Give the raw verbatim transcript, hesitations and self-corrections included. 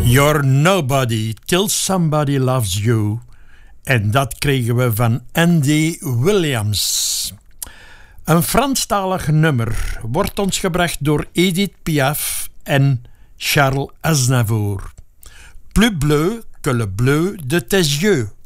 You're nobody till somebody loves you. En dat kregen we van Andy Williams. Een Franstalig nummer wordt ons gebracht door Edith Piaf en Charles Aznavour. Plus bleu que le bleu de tes yeux.